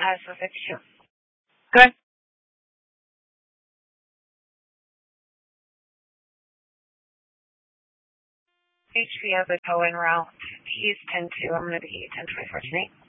So 52. Good. HBO, the Cohen route, Houston to, I'm going to be 1024 tonight.